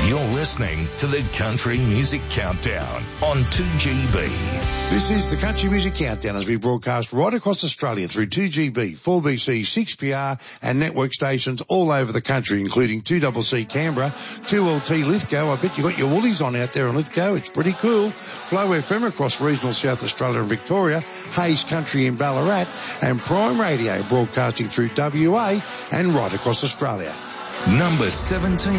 You're listening to the Country Music Countdown on 2GB. This is the Country Music Countdown as we broadcast right across Australia through 2GB, 4BC, 6PR and network stations all over the country, including 2CC Canberra, 2LT Lithgow. I bet you got your woolies on out there on Lithgow. It's pretty cool. Flow FM across regional South Australia and Victoria, Hayes Country in Ballarat, and Prime Radio broadcasting through WA and right across Australia. Number 17.